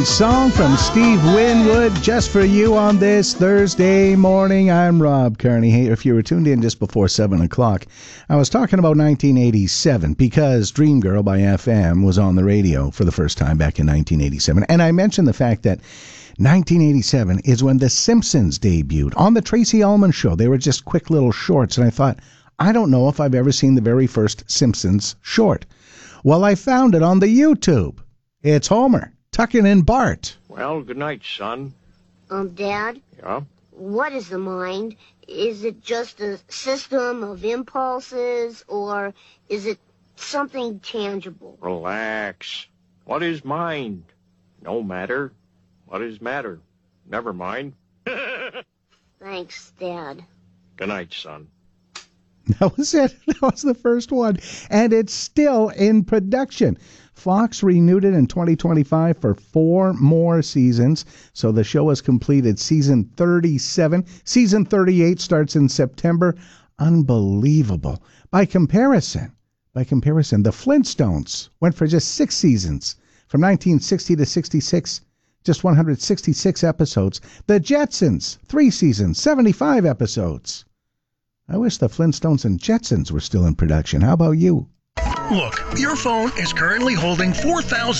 Song from Steve Winwood, just for you on this Thursday morning. I'm Rob Kearney. Hey, if you were tuned in just before 7 o'clock, I was talking about 1987 because Dream Girl by FM was on the radio for the first time back in 1987. And I mentioned the fact that 1987 is when The Simpsons debuted on the Tracy Ullman Show. They were just quick little shorts, and I thought, I don't know if I've ever seen the very first Simpsons short. Well, I found it on the YouTube. It's Homer tucking in Bart. Well, good night, son. Dad? Yeah? What is the mind? Is it just a system of impulses, or is it something tangible? Relax. What is mind? No matter. What is matter? Never mind. Thanks, Dad. Good night, son. That was it. That was the first one. And it's still in production. Fox renewed it in 2025 for 4 more seasons. So the show has completed season 37. Season 38 starts in September. Unbelievable. By comparison, the Flintstones went for just 6 seasons. From 1960 to 66, just 166 episodes. The Jetsons, 3 seasons, 75 episodes. I wish the Flintstones and Jetsons were still in production. How about you? Look, your phone is currently holding 4,000